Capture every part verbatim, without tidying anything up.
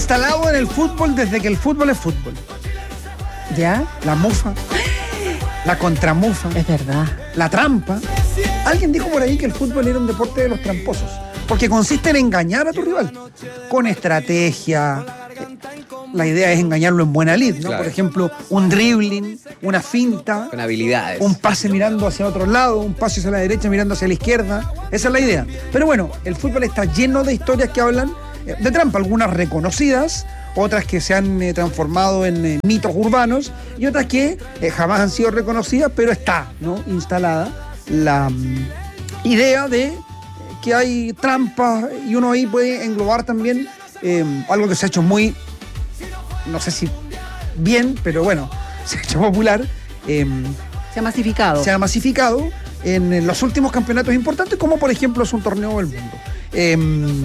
instalado en el fútbol desde que el fútbol es fútbol. ¿Ya? La mufa, la contramufa, Es verdad. la trampa. Alguien dijo por ahí que el fútbol era un deporte de los tramposos, porque consiste en engañar a tu rival con estrategia. La idea es engañarlo en buena lid, ¿no? Claro. Por ejemplo, un dribbling, una finta, Con habilidades. un pase mirando hacia otro lado, un pase hacia la derecha mirando hacia la izquierda. Esa es la idea. Pero bueno, el fútbol está lleno de historias que hablan eh, de trampa, algunas reconocidas, otras que se han eh, transformado en eh, mitos urbanos y otras que eh, jamás han sido reconocidas, pero está, ¿no?, instalada la mm, idea de eh, que hay trampas, y uno ahí puede englobar también eh, algo que se ha hecho muy, no sé si bien, pero bueno, se ha hecho popular, eh, Se ha masificado. se ha masificado en los últimos campeonatos importantes, como por ejemplo es un torneo del mundo. Eh,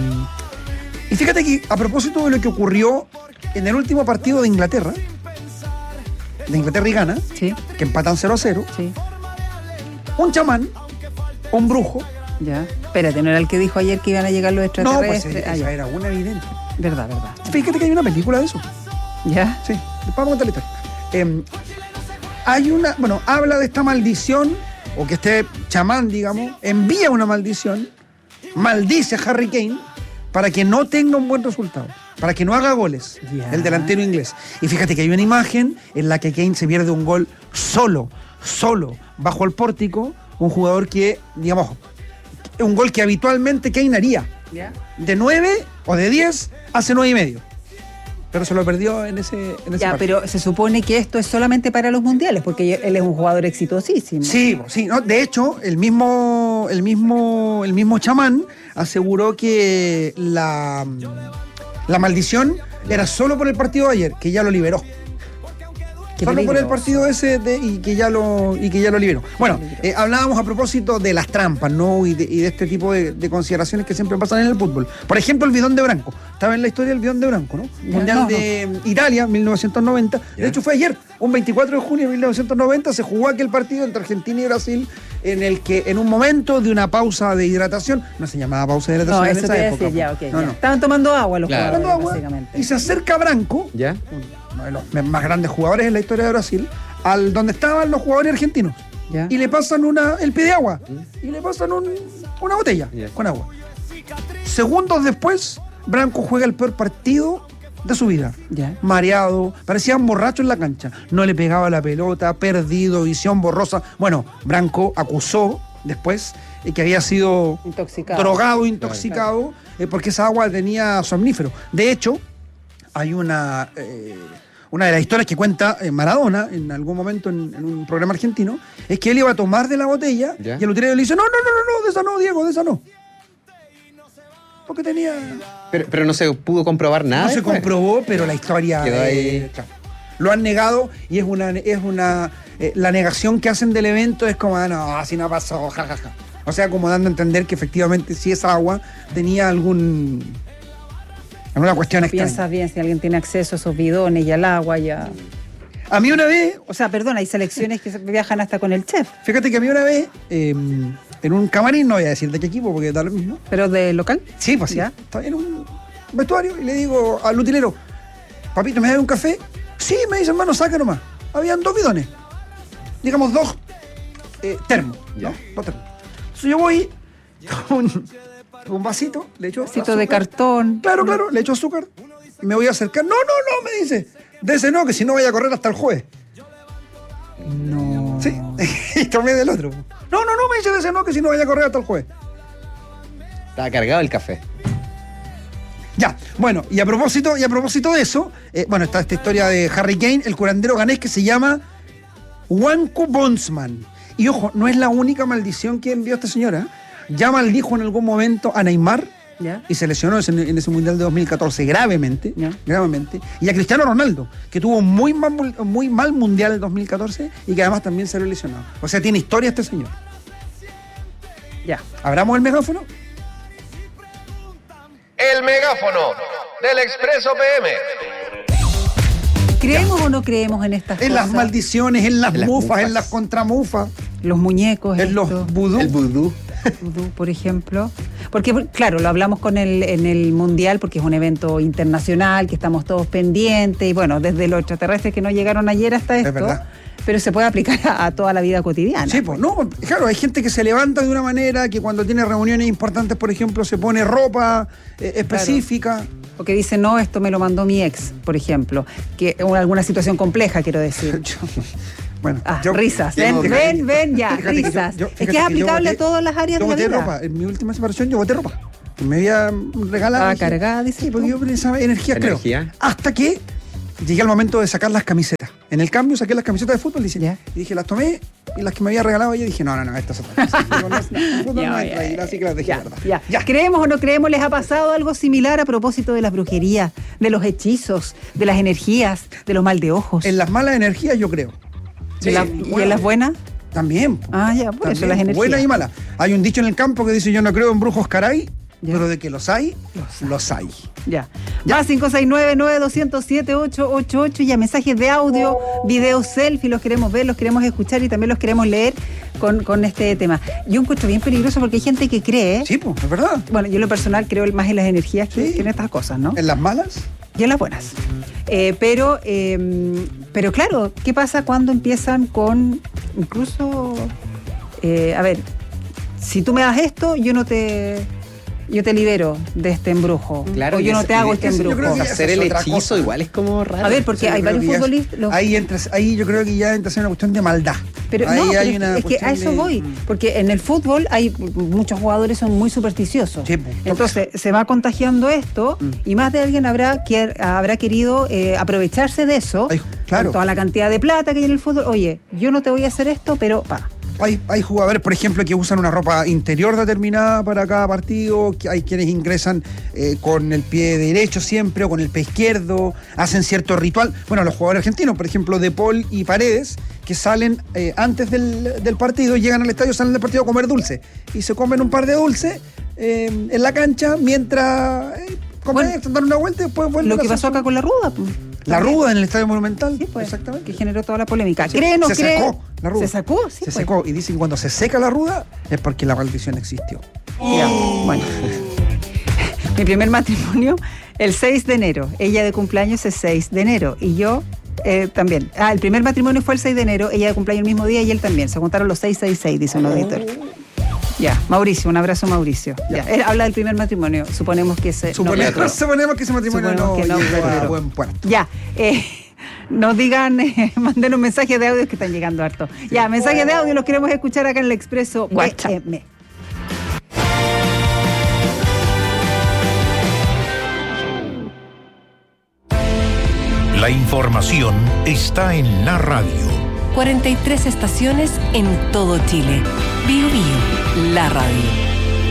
y fíjate que a propósito de lo que ocurrió en el último partido de Inglaterra, de Inglaterra y Ghana, Sí, que empatan cero a cero, sí. un chamán, un brujo, Ya. Espérate, ¿no era el que dijo ayer que iban a llegar los no, extraterrestres? pues Ah, esa ya. era una evidente. Verdad, verdad. Fíjate que hay una película de eso. ¿Ya? Sí, después vamos a contar la historia. Eh, hay una, bueno, habla de esta maldición, o que este chamán, digamos, envía una maldición, maldice a Harry Kane para que no tenga un buen resultado, para que no haga goles, Ya. el delantero inglés. Y fíjate que hay una imagen en la que Kane se pierde un gol solo, solo, bajo el pórtico, un jugador que, digamos, un gol que habitualmente Kane haría. ¿Ya? De nueve o de diez, hace nueve y medio. Pero se lo perdió en ese, en ese Ya, partido. pero se supone que esto es solamente para los mundiales, porque él es un jugador exitosísimo. Sí, sí, ¿no? De hecho, el mismo, el mismo, el mismo chamán aseguró que la, la maldición era solo por el partido de ayer, que ya lo liberó. Qué Solo por el peligroso. partido ese de- y que ya lo y que ya lo liberó. Bueno, eh, hablábamos a propósito de las trampas, ¿no? Y de, y de este tipo de, de consideraciones que siempre pasan en el fútbol. Por ejemplo, el bidón de Branco. Estaba en la historia del bidón de Branco, ¿no? Ya, Mundial no, de Italia, mil novecientos noventa. Ya. De hecho, fue ayer, un veinticuatro de junio de mil novecientos noventa, se jugó aquel partido entre Argentina y Brasil, en el que en un momento de una pausa de hidratación, no se llamaba pausa de hidratación No, en eso esa te iba a época. decir, ya, pues. ok. No, ya. no. Estaban tomando agua los Claro. Tomando jugadores, agua, básicamente. y se acerca Branco, ¿Ya? uno de los más grandes jugadores en la historia de Brasil, al donde estaban los jugadores argentinos. Ya. Y le pasan una, el pie de agua. Y le pasan un- una botella Ya. con agua. Segundos después, Branco juega el peor partido de su vida. Ya. Mareado, parecía un borracho en la cancha. No le pegaba la pelota, perdido, visión borrosa. Bueno, Branco acusó después eh, que había sido Intoxicado. drogado, intoxicado, eh, porque esa agua tenía somnífero. De hecho, hay una, eh, una de las historias que cuenta eh, Maradona en algún momento en, en un programa argentino, es que él iba a tomar de la botella ¿Ya? y el utilero le dice, no, no, no, no, no, de esa no, Diego, de esa no. Porque tenía... Pero, pero no se pudo comprobar nada. no se después. comprobó, pero la historia... Quedó ahí. eh, claro, lo han negado y es una... Es una eh, la negación que hacen del evento es como, ah, no, así no pasó, jajaja. Ja, ja. O sea, como dando a entender que efectivamente si esa agua tenía algún... alguna cuestión extraña. Piensas bien si alguien tiene acceso a esos bidones y al agua ya. A mí una vez, O sea, perdón, hay selecciones que viajan hasta con el chef, fíjate que a mí una vez, eh, en un camarín, no voy a decir de qué equipo porque da lo mismo. pero de local. Sí, pues sí. ¿Ya? Estaba en un vestuario y le digo al utilero, papito, ¿me das un café? Sí, me dice, hermano, saca nomás. Habían dos bidones. Digamos, dos eh, termos. Ya. ¿no? Dos termos. Entonces yo voy con un, con un vasito, le echo Vasito de azúcar. cartón. Claro, claro, le echo azúcar y me voy a acercar. No, no, no, me dice. De ese no, que si no vaya a correr hasta el jueves. No. Sí, y tomé del otro. No, no, no, me dice de ese no, que si no vaya a correr hasta el jueves. Estaba cargado el café. Ya, bueno, y a propósito, y a propósito de eso, eh, bueno, está esta historia de Harry Kane, el curandero ganés que se llama Wanko Bonsman. Y ojo, no es la única maldición que envió esta señora. Ya maldijo en algún momento a Neymar ¿Ya? y se lesionó en, en ese Mundial de dos mil catorce gravemente, Ya. gravemente. Y a Cristiano Ronaldo, que tuvo un muy mal, muy mal Mundial en dos mil catorce y que además también salió lesionado. O sea, tiene historia este señor. Ya. ¿Abramos el megáfono? El megáfono del Expreso P M. ¿Creemos o no creemos en estas En cosas? las maldiciones, en las En las mufas, mufas. en las contramufas, Los muñecos. en los estos. vudú. El vudú. vudú, por ejemplo. Porque, claro, lo hablamos con el, en el Mundial porque es un evento internacional, que estamos todos pendientes, y bueno, desde los extraterrestres que no llegaron ayer hasta esto. Es verdad. Pero se puede aplicar a, a toda la vida cotidiana. Sí, pues no, claro, hay gente que se levanta de una manera, que cuando tiene reuniones importantes, por ejemplo, se pone ropa eh, específica. Claro. O que dice, no, esto me lo mandó mi ex, por ejemplo. Que alguna situación compleja, quiero decir. Yo, bueno, ah, yo, risas, ven, fíjate, ven, ven, ya, risas. Yo, yo, es que es aplicable boté, a todas las áreas yo de la boté vida. ropa. En mi última separación yo boté ropa. Me había regalado. Estaba cargada, dice. Sí, porque yo pensaba energía, ¿Energía? creo. Hasta que llegué al momento de sacar las camisetas. En el cambio saqué las camisetas de fútbol, dice, ¿Ya? y dije, las tomé, y las que me había regalado ella, dije, no, no, no, estas son otras cosas. Digo, no, no, fútbol no entra ahí, así que las dejé, ya, ¿verdad? ya. Ya. ¿Creemos o no creemos? ¿Les ha pasado algo similar a propósito de las brujerías, de los hechizos, de las energías, de los mal de ojos? En las malas energías yo creo. ¿Y, la- Sí, ¿Y bueno, en las buenas? También. po. Ah, ya, por También, eso las energías. buenas y malas. Hay un dicho en el campo que dice, yo no creo en brujos caray, Ya. pero de que los hay, los hay. Ya. Más cinco seis nueve, nueve dos cero cero, siete ocho ocho ocho. Ya, mensajes de audio, videos selfie, los queremos ver, los queremos escuchar y también los queremos leer con, con este tema. Yo encuentro bien peligroso porque hay gente que cree. Sí, pues, es verdad. Bueno, yo en lo personal creo más en las energías que, Sí. que en estas cosas, ¿no? En las malas, Y en las buenas. Eh, pero, eh, pero claro, ¿qué pasa cuando empiezan con incluso, eh, a ver, si tú me das esto, yo no te, yo te libero de este embrujo. Claro, o y yo no ese- te hago y este ese yo embrujo. creo que ya Hacer es el otra hechizo cosa. igual es como raro. A ver, porque Sí, hay yo creo varios que ya es- futbolistas. los- Ahí, entra, ahí yo creo que ya entra a ser una cuestión de maldad. Pero ahí no, pero hay es, una es que a cuestión eso de- voy, porque en el fútbol hay muchos jugadores son muy supersticiosos. Sí, pues, Entonces se va contagiando esto Mm. y más de alguien habrá que habrá querido eh, aprovecharse de eso. Ay, claro. Con toda la cantidad de plata que hay en el fútbol. Oye, yo no te voy a hacer esto, pero pa. Hay, hay jugadores, por ejemplo, que usan una ropa interior determinada para cada partido, que hay quienes ingresan eh, con el pie derecho siempre o con el pie izquierdo, hacen cierto ritual. Bueno, los jugadores argentinos, por ejemplo, De Paul y Paredes, que salen eh, antes del, del partido, llegan al estadio, salen del partido a comer dulce y se comen un par de dulces eh, en la cancha mientras eh, comen, Bueno, dan una vuelta y después vuelven Lo a que hacer pasó su- acá con la Ruda. pues. La Ruda en el Estadio Monumental. Sí, pues, exactamente. que generó toda la polémica. Sí, ¿Cree o no se cree? secó la Ruda. Se sacó, sí. se pues. secó y dicen que cuando se seca la ruda es porque la maldición existió. Ya, bueno. Mi primer matrimonio, el seis de enero. Ella de cumpleaños es seis de enero. Y yo eh, también. Ah, el primer matrimonio fue el seis de enero. Ella de cumpleaños el mismo día y él también. Se juntaron los seis seis seis, dice un auditor. Ya, Mauricio, un abrazo, Mauricio. Ya. Él habla del primer matrimonio. Suponemos que ese. Suponemos, no, suponemos que ese matrimonio Suponemos no, que no, llegó a pero- buen puerto. Ya, eh, nos digan, eh, manden un mensaje de audio que están llegando harto. Ya, mensajes de audio los queremos escuchar acá en el Expreso WhatsApp. B M. La información está en la radio. cuarenta y tres estaciones en todo Chile. Bio Bio, la radio.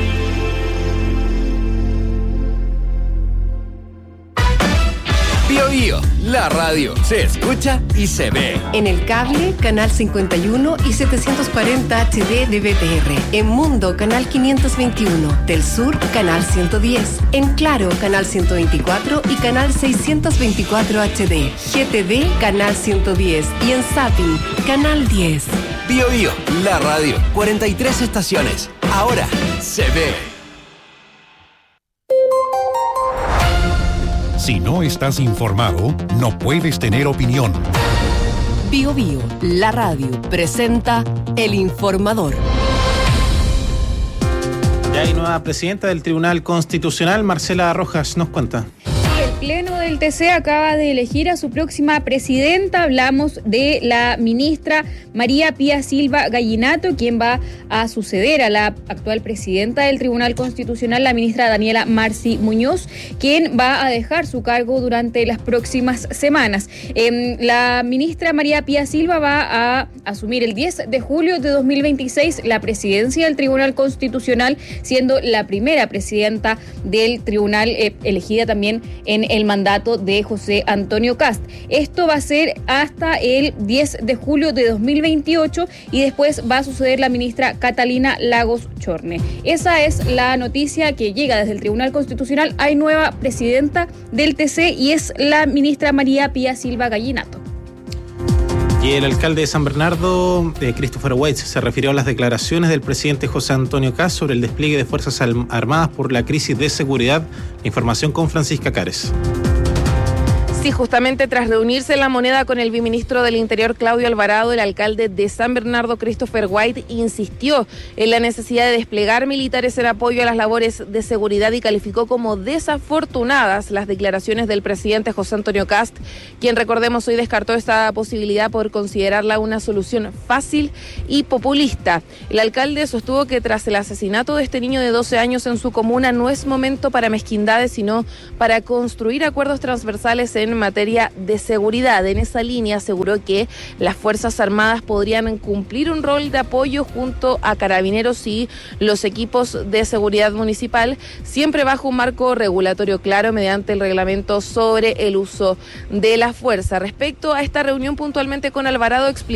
Bio Bio, la radio. Se escucha y se ve. En el cable, canal cincuenta y uno y setecientos cuarenta H D de B T R. En Mundo, canal quinientos veintiuno. Del Sur, canal ciento diez. En Claro, canal ciento veinticuatro y canal seiscientos veinticuatro H D. G T V, canal ciento diez. Y en Zapping, canal diez. Bio Bio, la radio. cuarenta y tres estaciones. Ahora se ve. Si no estás informado, no puedes tener opinión. Bio Bio, la radio, presenta El Informador. Ya hay nueva presidenta del Tribunal Constitucional, Marcela Rojas, nos cuenta. El Pleno del T C acaba de elegir a su próxima presidenta. Hablamos de la ministra María Pía Silva Gallinato, quien va a suceder a la actual presidenta del Tribunal Constitucional, la ministra Daniela Marci Muñoz, quien va a dejar su cargo durante las próximas semanas. Eh, la ministra María Pía Silva va a asumir el diez de julio de dos mil veintiséis la presidencia del Tribunal Constitucional, siendo la primera presidenta del tribunal, eh, elegida también en el mandato de José Antonio Kast. Esto va a ser hasta el diez de julio de dos mil veintiocho y después va a suceder la ministra Catalina Lagos Chorne. Esa es la noticia que llega desde el Tribunal Constitucional. Hay nueva presidenta del T C y es la ministra María Pía Silva Gallinato. Y el alcalde de San Bernardo, eh, Christopher White, se refirió a las declaraciones del presidente José Antonio Kast sobre el despliegue de Fuerzas Armadas por la crisis de seguridad. Información con Francisca Cares. Sí, justamente tras reunirse en La Moneda con el viceministro del Interior, Claudio Alvarado, el alcalde de San Bernardo, Christopher White, insistió en la necesidad de desplegar militares en apoyo a las labores de seguridad y calificó como desafortunadas las declaraciones del presidente José Antonio Kast, quien, recordemos, hoy descartó esta posibilidad por considerarla una solución fácil y populista. El alcalde sostuvo que tras el asesinato de este niño de doce años en su comuna no es momento para mezquindades, sino para construir acuerdos transversales en materia de seguridad. En esa línea aseguró que las Fuerzas Armadas podrían cumplir un rol de apoyo junto a Carabineros y los equipos de seguridad municipal, siempre bajo un marco regulatorio claro mediante el reglamento sobre el uso de la fuerza. Respecto a esta reunión puntualmente con Alvarado, explicó